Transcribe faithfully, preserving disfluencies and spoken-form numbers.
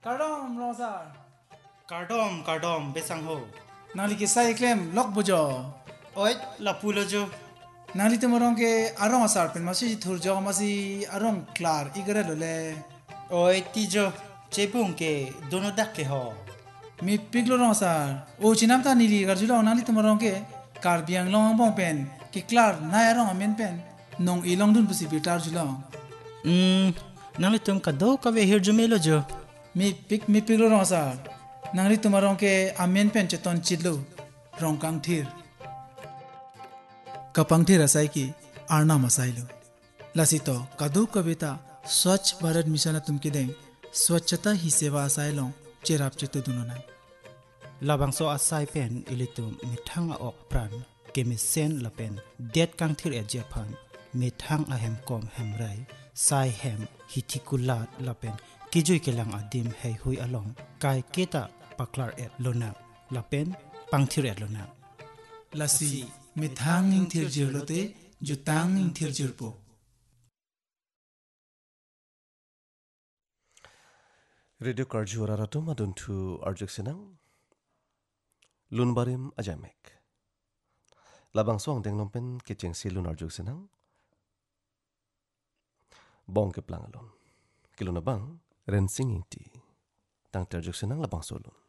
Kardom Rosar. Kardom, kardom, besang ho. Nali ke sai claim lock bujo. Oi, la pulo jo. Nali te morong ke arong asar pen masi thur jo masi arong klar igare lole. Oi, ti jo. Chepung ke dono dak ke ho. Mi piglo rong asar. O chinam ta nili garjulo nali te morong ke kar biang long bong pen ke klar na arong amen pen nong ilong dun pusi bitar julo. Hmm, nali tum ka do ka ve hir jo melo jo. Mi pik mi piglo rong asar. Nali te morong ke amen pen cheton chidlo rong kang thir. Kapang thir asai ki arna masailo. Lasito kadu कविता स्वच्छ Bharat mission तुमके दें स्वच्छता ही सेवा असाइलों चेराप चेतो दुनोना Labang so asai pen ilitum mithang a ok pran ke mi sen la pen det kang thir e japan mithang a hem kom hem rai sai hem hitikulat la pen kijui ke lang adim hei hui along kai keta paklar et lona la pen pang thir et lona लसी मिथांग इंग थिर जिरलोते जुतांग इंग थिर जिरपो Radio Karjura Ratu Maduntu Arjuk Sinang Lunbarim Ajamek Labang Song Deng Lompen Kitching Silun Arjuk Sinang Bong ke Plangalon Kiluna Bang Rensing Inti Tang Terjuk Sinang Labang Solun